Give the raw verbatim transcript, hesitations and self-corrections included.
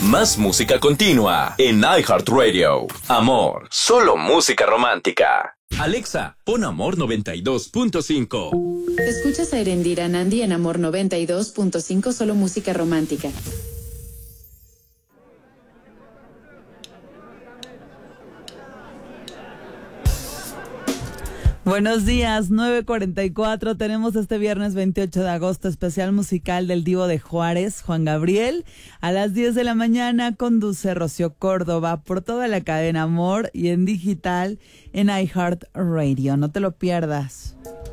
Más música continua en iHeartRadio. Amor, solo música romántica. Alexa, pon Amor noventa y dos punto cinco. Escuchas a Erendira Nandi en Amor noventa y dos punto cinco, solo música romántica. Buenos días, nueve cuarenta y cuatro. Tenemos este viernes veintiocho de agosto especial musical del Divo de Juárez, Juan Gabriel. A las diez de la mañana conduce Rocío Córdoba por toda la cadena Amor y en digital en iHeartRadio. No te lo pierdas.